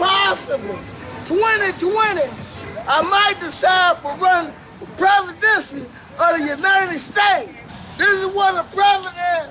possible, 2020, I might decide for running for presidency of the United States. This is what the president